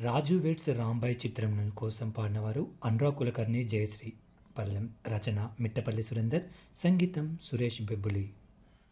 రాజు weds Rambai చిత్రం కోసం పాడినవారు అనురాగ్ కులకర్ణి, జయశ్రీ. పల్లెం రచన మిట్టపల్లి సురేందర్, సంగీతం సురేష్ బెబ్బులి.